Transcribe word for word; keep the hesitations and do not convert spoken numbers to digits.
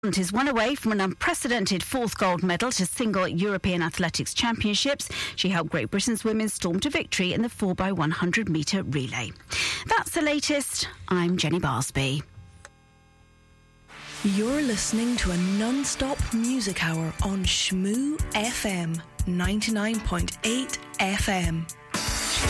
Is one away from an unprecedented fourth gold medal to single European Athletics Championships. She helped Great Britain's women storm to victory in the four by one hundred metre relay. That's the latest. I'm Jenny Barsby. You're listening to a non-stop music hour on Shmoo F M, ninety-nine point eight F M.